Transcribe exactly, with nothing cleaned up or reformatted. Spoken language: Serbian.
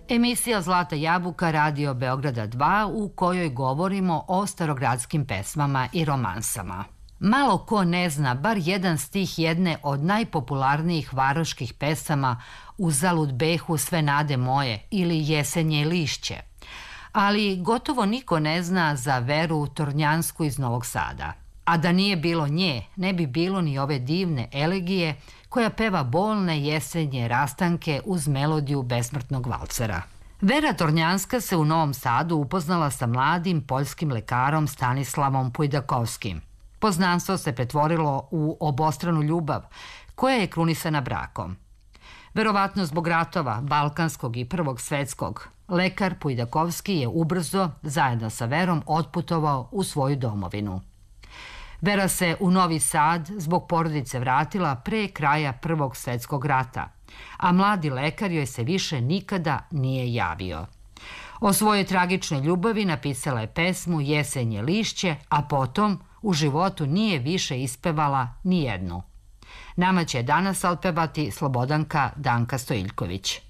Emisija Zlata jabuka Radio Beograda dva u kojoj govorimo o starogradskim pesmama i romansama. Malo ko ne zna bar jedan stih jedne od najpopularnijih varoških pesama Uzalud behu sve nade moje ili Jesenje lišće. Ali gotovo niko ne zna za Veru Tornjansku iz Novog Sada. A da nije bilo nje, ne bi bilo ni ove divne elegije koja peva bolne jesenje rastanke uz melodiju besmrtnog valcera. Vera Tornjanska se u Novom Sadu upoznala sa mladim poljskim lekarom Stanislavom Pujdakovskim. Poznanstvo se pretvorilo u obostranu ljubav, koja je krunisana brakom. Verovatno zbog ratova, Balkanskog i Prvog svetskog, lekar Pujdakovski je ubrzo, zajedno sa Verom, otputovao u svoju domovinu. Vera se u Novi Sad zbog porodice vratila pre kraja Prvog svetskog rata, a mladi lekar joj se više nikada nije javio. O svojoj tragičnoj ljubavi napisala je pesmu Jesenje lišće, a potom u životu nije više ispevala ni jednu. Nama će danas otpevati Slobodanka Danka Stojiljković.